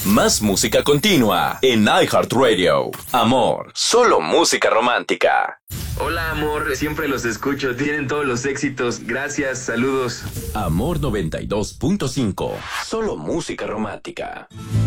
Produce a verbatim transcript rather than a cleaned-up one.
Más música continua en iHeartRadio. Amor, solo música romántica. Hola, amor, siempre los escucho. Tienen todos los éxitos. Gracias, saludos. Amor noventa y dos punto cinco. Solo música romántica.